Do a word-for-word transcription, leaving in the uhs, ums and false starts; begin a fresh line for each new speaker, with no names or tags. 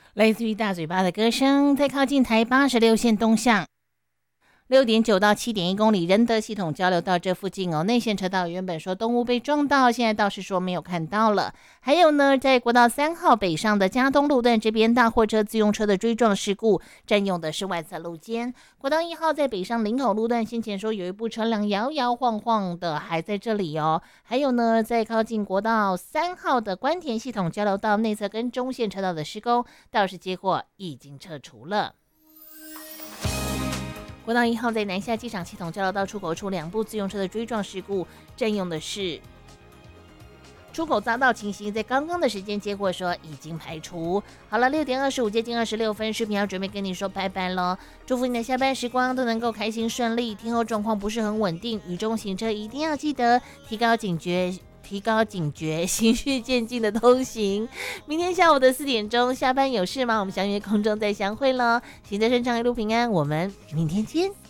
来自于大嘴巴的歌声，在靠近台八十六线东向六点九到七点一公里仁德系统交流道这附近哦，内线车道原本说动物被撞到，现在倒是说没有看到了。还有呢，在国道三号北上的嘉东路段这边，大货车、自用车的追撞事故，占用的是外侧路肩。国道一号在北上林口路段，先前说有一部车辆摇摇晃晃的还在这里哦。还有呢，在靠近国道三号的关田系统交流道内侧跟中线车道的施工，倒是接获已经撤除了。国道一号在南下机场系统交流道出口处两部自用车的追撞事故，占用的是出口匝道情形，在刚刚的时间结果说已经排除。好了，六点二十五接近二十六分，视频要准备跟你说拜拜咯。祝福你的下班时光都能够开心顺利，天后状况不是很稳定，雨中行车一定要记得提高警觉。提高警觉，循序渐进的通行。明天下午的四点钟，下班有事吗？我们相约空中再相会了。行车顺畅，一路平安，我们明天见。